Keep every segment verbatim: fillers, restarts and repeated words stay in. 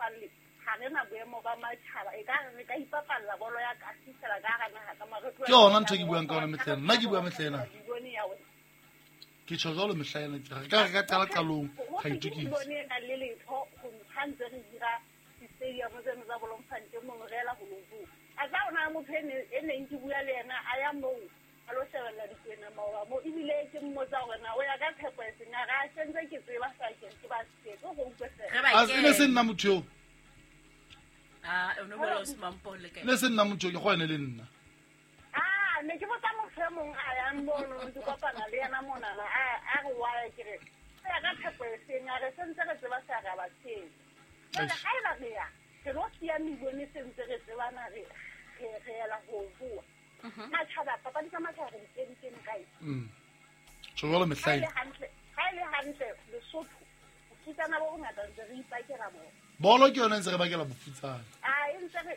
le ga re na boemo ba matšhaba e ka re ka ipapalla bolo ya ka sisela ka ga naga ka maretlo ke yona ntho e ke buang ka yona metlhena nna ke bua metlhena ke tsho jalo metlhena ke ka re ka qala qalong ga itukise bone ka le letho go ntse re dira stadium tseno tsa bolomphante mongwe re ela go lobu a tsa ona motho e neng ke bua le ena a ya moo a lo shebella dikwena maoba mo ebile ke mmotsa gore na o ya ka tshepo e seng a ga sentse ke tseba sa ke ke ba se go go utlwesela a se ne se nna motho yo ah o no bola Osmampo le ke ne se nna motho ke go ene le nna ah ne ke botsa motho e mongwe a ya mmono ntse kopana le yena monana a a go wa ke re ya ka tshepo e seng a re sentse re tseba sa ga ba se ga e ba ya ke lo sia mi bone sentse re tsebana re re ela go bua matšhaba papa di ka matšhaba re di tsene kae mm tsho jalo metlhena ga ile hantle lesotho o futsana bo ngata ntse re ipakela bo bolo ke yona ntse re bakela bofutsana a e ntse re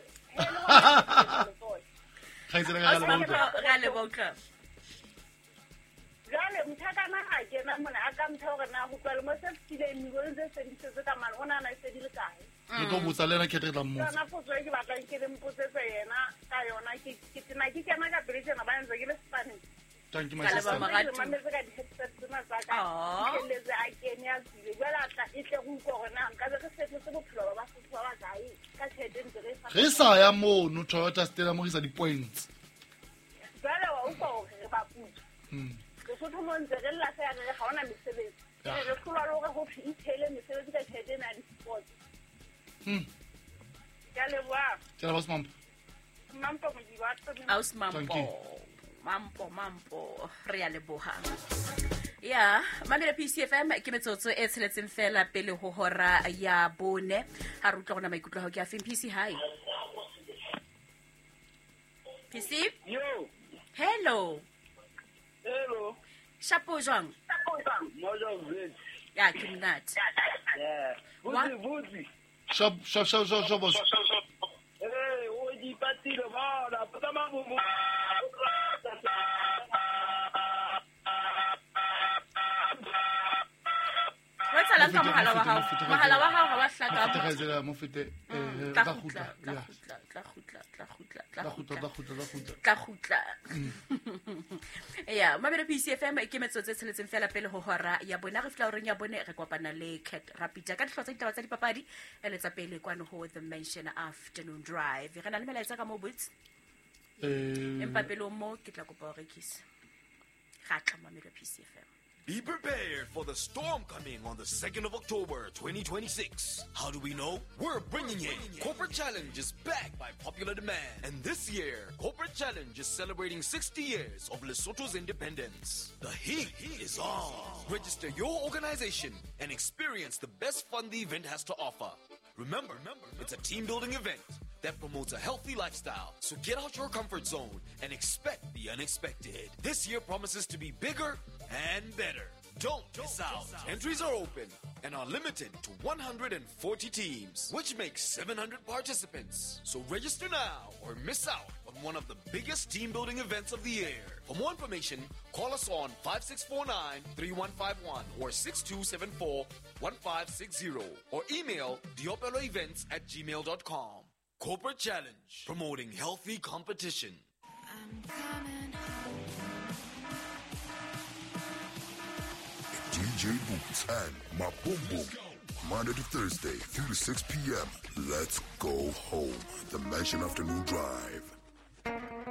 ga itse re ka ga le boka jale mthakana ga kena mona a ka mtha gore na go tlwale mo se file mi go ntse se di se ka mala ona na se di le kae ke tlo botsa lena ke tla mmotsa yona potso e ke batlang ke le mpotsetse yena ka yona ke ke tsena ke kena ka bridgena ba ntse ke le Spanish thank you my Ka sister leba magadi. mametse ka di-headset tsena tsa ka Aww. ke letse a kene a tsile jale a tla e tle go utlwa gore na nka be re setletse bophelo ba basotho ba ba kae ka tšhelete ntse re e fa re sa ya mono Toyota Stella mo isa di-points jale wa utlwa gore re baputso mm lesotho mo ntse re lla se ya re ga ona mesebetsi Ya. re tlholwa le gore go itheele mesebetsi ka tšhelete ena ya di-sports mm ka leboa ke la Osmampo mampo modi wa tsone Osmampo Thank you. mampo mampo re ya leboha ya mamela P C F M ke metsotso e tsheletseng fela pele ho hora ya bone ha re utlwa gona maikutlo a hao ke a feng P C hi P C Yo, hello hello. shapo jwang Mojo Village. ya ke mnat Yeah. What? Vuzi, vuzi. shop shop shop shop shop boss. Hey, oji patilo bana, puta mabubu. wa tsalang ka mohala wa hao Mofete, mofete, mohala wa hao ha wa Mofete hlaka ga itsela mo fete eh tla tla khutla khutla tla ya khutla tla khutla tla khutla tla khutla tla khutla tla khutla tla khutla ya mabele P C F M ke metsotso e tsheletseng fela pele ho hora ya bona re fla oreng ya bone re kopana le Cat Rapita ka dihlotsa ditaba tsa dipapadi e letsa pele kwano ho the mention afternoon drive re na le melaetsa ka mo boots eh empa pele o mo ke tla kopa ho rekisa ga tla mamelo P C F M. Be prepared for the storm coming on the second of October, twenty twenty-six. How do we know? We're bringing it. Corporate Challenge is back by popular demand. And this year, Corporate Challenge is celebrating sixty years of Lesotho's independence. The heat is on. Register your organization and experience the best fun the event has to offer. Remember, it's a team-building event that promotes a healthy lifestyle. So get out your comfort zone and expect the unexpected. This year promises to be bigger and better. Don't miss out. Entries are open and are limited to one hundred forty teams, which makes seven hundred participants. So register now or miss out on one of the biggest team-building events of the year. For more information, call us on five six four nine, three one five one or six two seven four, one five six zero or email diopeloevents at gmail dot com. Corporate Challenge, promoting healthy competition. D J Boots and My Boom Boom. Monday to Thursday, three to six p.m. Let's go home. The Mansion Afternoon Drive.